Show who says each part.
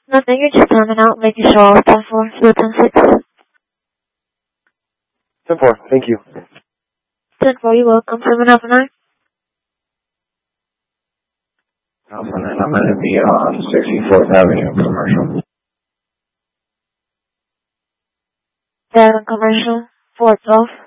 Speaker 1: Nothing, you're just hanging out, making sure all 10-4, so 10-6.
Speaker 2: 10-4, thank you.
Speaker 1: 10-4, you're welcome. 7 Alpha 9.
Speaker 3: Alpha 9, I'm going to be on 64th Avenue Commercial.
Speaker 1: Devon Commercial, 412.